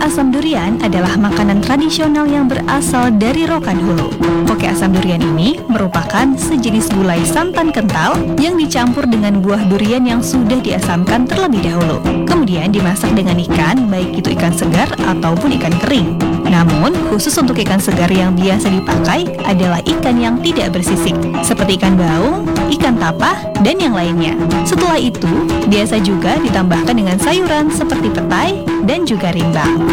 asam durian adalah makanan tradisional yang berasal dari Rokan Hulu. Poke asam durian ini merupakan sejenis gulai santan kental yang dicampur dengan buah durian yang sudah diasamkan terlebih dahulu. Kemudian dimasak dengan ikan, baik itu ikan segar ataupun ikan kering. Namun, khusus untuk ikan segar yang biasa dipakai adalah ikan yang tidak bersisik, seperti ikan baung, ikan tapah, dan yang lainnya. Setelah itu, biasa juga ditambahkan dengan sayuran seperti petai dan juga rimbang.